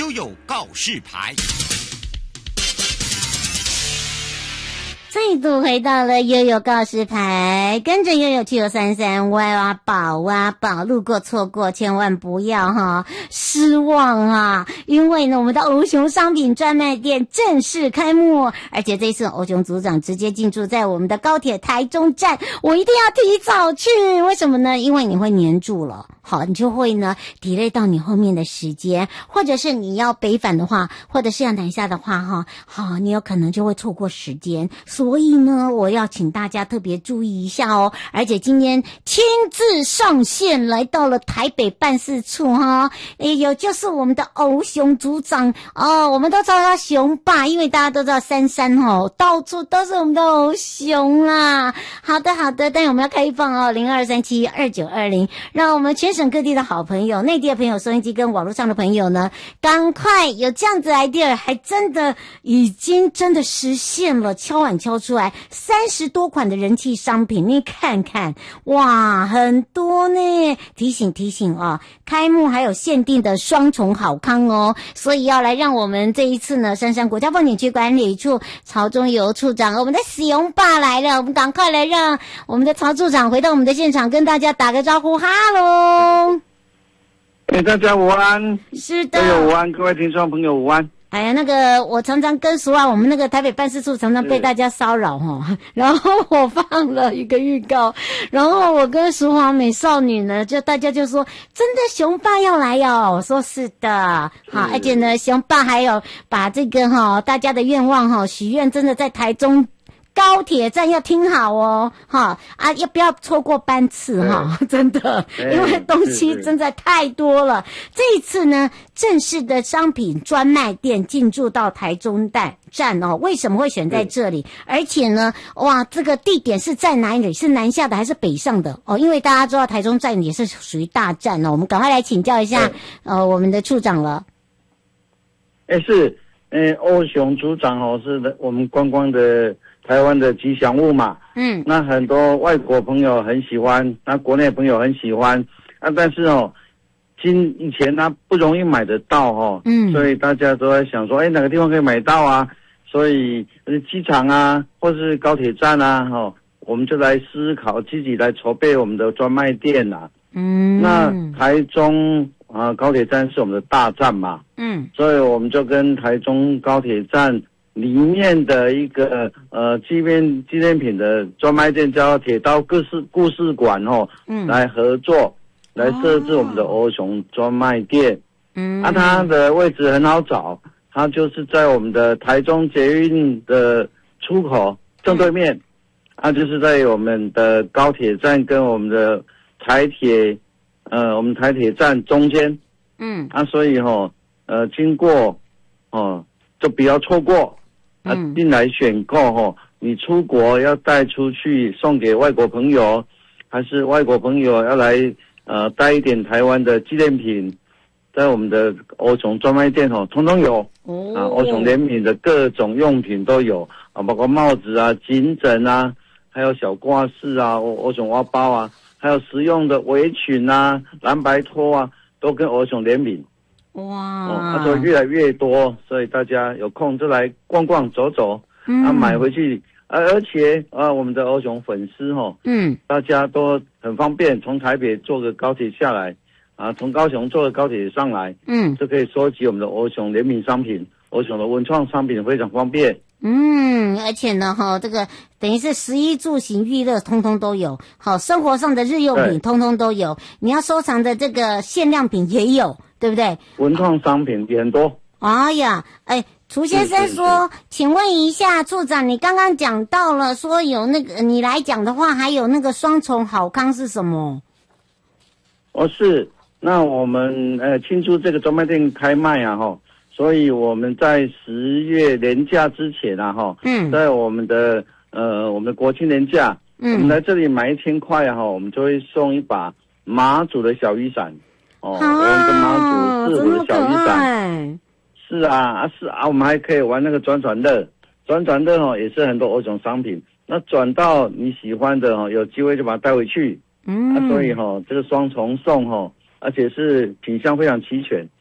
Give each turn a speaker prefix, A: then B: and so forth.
A: 悠悠告示牌。
B: 再度回到了悠悠告示牌，跟着悠悠去游33挖宝，路过错过千万不要失望啊！因为呢，我们的欧熊商品专卖店正式开幕，而且这一次欧熊组长直接进驻在我们的高铁台中站，我一定要提早去。为什么呢？因为你会黏住了，好，你就会呢 delay 到你后面的时间，或者是你要北返的话，或者是要南下的话好，你有可能就会错过时间。所以呢，我要请大家特别注意一下哦。而且今天亲自上线来到了台北办事处有就是我们的欧熊组长我们都叫他熊爸，因为大家都知道33到处都是我们的欧熊啦。好的，但我们要开放02372920，让我们全省各地的好朋友、内地的朋友、收音机跟网络上的朋友呢，赶快有这样子 idea， 还真的已经真的实现了，敲碗敲出来30多款的人气商品，你看看，哇，很多呢！提醒开幕还有限定的双重好康哦，所以要来让我们这一次呢，杉杉国家风景区管理处曹中游处长，我们的熊爸来了，我们赶快来让我们的曹处长回到我们的现场，跟大家打个招呼，哈喽！
C: 大家午安，
B: 是的，
C: 各位午安，各位听众朋友午安。
B: 哎呀，那个我常常跟淑华，我们那个台北办事处常常被大家骚扰然后我放了一个预告，然后我跟淑华美少女呢，大家就说真的熊爸要来哟，我说是的，好，而且呢熊爸还有把这个大家的愿望许愿真的在台中高铁站要听好哦，要不要错过班次真的，因为东西真的太多了。这一次呢，正式的商品专卖店进驻到台中站为什么会选在这里？而且呢，哇，这个地点是在哪里？是南下的还是北上的？因为大家知道台中站也是属于大站我们赶快来请教一下我们的处长了。
C: 欧熊组长是我们观光的台湾的吉祥物嘛，那很多外国朋友很喜欢，那国内朋友很喜欢，但是以前不容易买得到所以大家都在想说，哪个地方可以买到啊？所以机场啊，或是高铁站啊，我们就来思考，积极来筹备我们的专卖店啊。那台中高铁站是我们的大站嘛，所以我们就跟台中高铁站里面的一个纪念品的专卖店叫铁道故事馆来合作，来设置我们的欧熊专卖店。它的位置很好找，它就是在我们的台中捷运的出口正对面，就是在我们的高铁站跟我们的我们台铁站中间。所以经过就不要错过。进来选购你出国要带出去送给外国朋友，还是外国朋友要来带一点台湾的纪念品，在我们的欧熊专卖店通通有欧熊联名的各种用品都有包括帽子啊、颈枕啊，还有小挂饰啊、欧熊挖包啊，还有实用的围裙啊、蓝白拖啊，都跟欧熊联名。
B: 哇！
C: 它说越来越多，所以大家有空就来逛逛走走，买回去。而且我们的欧熊粉丝大家都很方便，从台北坐个高铁下来从高雄坐个高铁上来，就可以收集我们的欧熊联名商品，欧熊的文创商品非常方便。
B: 而且呢这个等于是食衣住行娱乐通通都有，生活上的日用品通通都有，你要收藏的这个限量品也有，对不对？
C: 文创商品也很多。
B: 哎呀，楚先生说，请问一下处长，你刚刚讲到了说有那个，你来讲的话还有那个双重好康是什么？
C: 是，那我们庆祝这个专卖店开卖所以我们在10月连假之前在我们的国庆连假，我们来这里买1000块我们就会送一把马祖的小雨伞我们跟马祖制服的小雨伞。是啊，我们还可以玩那个转乐也是很多欧熊商品，那转到你喜欢的有机会就把它带回去。所以这个双重送而且是品相非常齐全，